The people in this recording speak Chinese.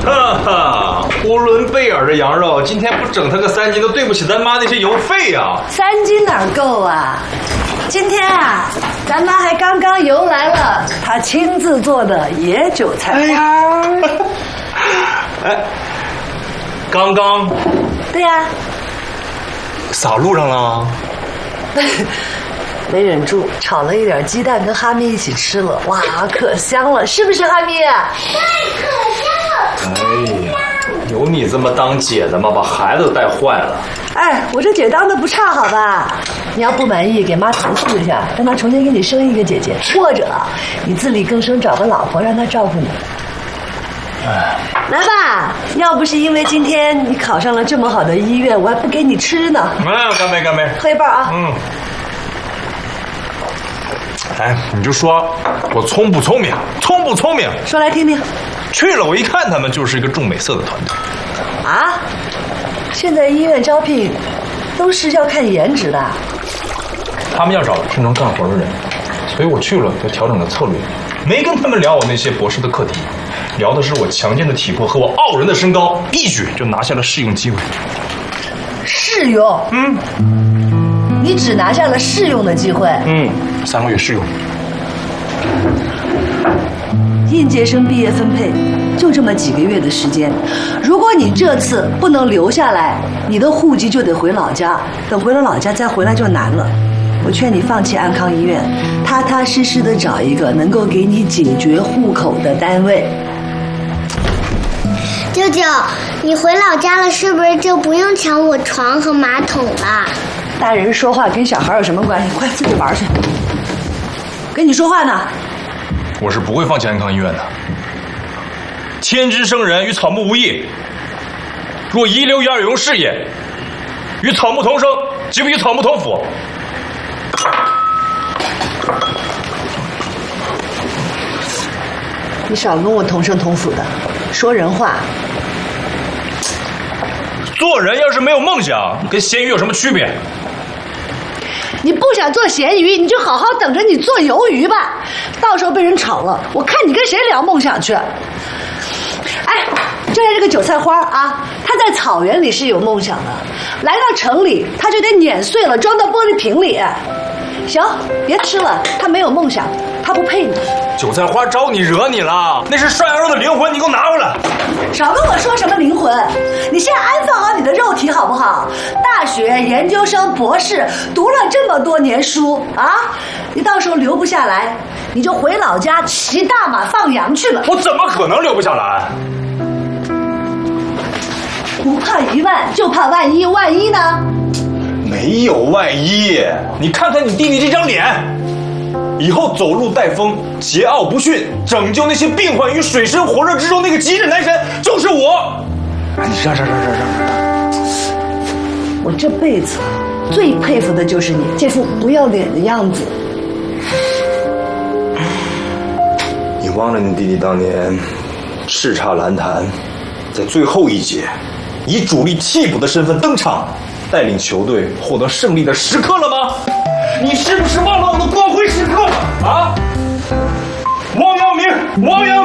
哈哈，呼伦贝尔的羊肉，今天不整他个3斤，都对不起咱妈那些邮费呀。 3斤哪够啊？今天啊，咱妈还刚刚邮来了她亲自做的野韭菜花。哎呀， 哎，刚刚。 对呀。 扫路上了。 没忍住，炒了一点鸡蛋跟哈密一起吃了，哇，可香了，是不是哈密？ 对，可香了。 哎呀，有你这么当姐的吗？把孩子都带坏了。 哎，我这姐当的不差，好吧？你要不满意，给妈投诉一下，让她重新给你生一个姐姐，或者你自力更生，找个老婆让她照顾你。来吧，要不是因为今天你考上了这么好的医院，我还不给你吃呢。 干杯，干杯！ 喝一半啊。 哎，你就说我聪不聪明？聪不聪明？ 说来听听。 去了，我一看他们就是一个重美色的团队。 啊？现在医院招聘都是要看颜值的。 他们要找是能干活的人，所以我去了就调整了策略，没跟他们聊我那些博士的课题，聊的是我强健的体魄和我傲人的身高，一举就拿下了试用机会。 试用？你只拿下了试用的机会 ？3个月试用。 应届生毕业分配就这么几个月的时间，如果你这次不能留下来，你的户籍就得回老家，等回了老家再回来就难了。我劝你放弃安康医院，踏踏实实的找一个能够给你解决户口的单位。 舅舅，你回老家了，是不是就不用抢我床和马桶了？ 大人说话跟小孩有什么关系？快自己玩去。跟你说话呢。 我是不会放弃安康医院的。天之生人与草木无异，若一流于二有用事业，与草木同生，即不与草木同腐。 你少跟我同生同腐的，说人话。 做人要是没有梦想，跟咸鱼有什么区别？ 你不想做咸鱼，你就好好等着你做鱿鱼吧。到时候被人炒了，我看你跟谁聊梦想去。哎，就像这个韭菜花啊，它在草原里是有梦想的，来到城里，它就得碾碎了装到玻璃瓶里。行，别吃了，它没有梦想，它不配你。 韭菜花招你惹你了？那是涮羊肉的灵魂，你给我拿回来！ 少跟我说什么灵魂，你先安放好你的肉体好不好？大学、研究生、博士，读了这么多年书啊，你到时候留不下来，你就回老家骑大马放羊去了。 我怎么可能留不下来？ 不怕1万，就怕万一，万一呢？ 没有万一，你看看你弟弟这张脸，以后走路带风，桀骜不驯，拯救那些病患于水深火热之中，那个极致男神就是我。你让。 我这辈子最佩服的就是你这副不要脸的样子。 你忘了你弟弟当年叱咤篮坛，在最后一节以主力替补的身份登场，带领球队获得胜利的时刻了吗？你是不是忘了我的光辉时刻了啊？王阳明，王阳